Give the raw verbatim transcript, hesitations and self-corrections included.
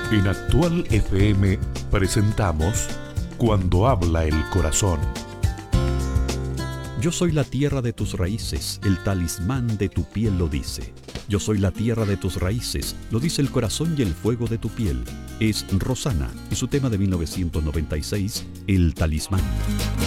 En Actual F M presentamos Cuando habla el corazón. Yo soy la tierra de tus raíces, el talismán de tu piel lo dice. Yo soy la tierra de tus raíces, lo dice el corazón y el fuego de tu piel. Es Rosana y su tema de mil novecientos noventa y seis, El Talismán.